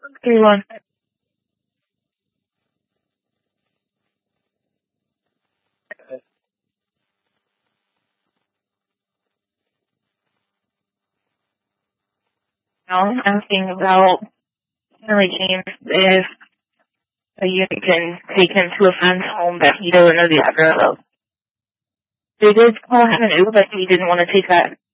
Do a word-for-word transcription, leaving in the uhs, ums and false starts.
Everyone. Now, asking about Henry James if a unit can take him to a friend's home that he doesn't know the address of. They did call him an Uber, but he didn't want to take that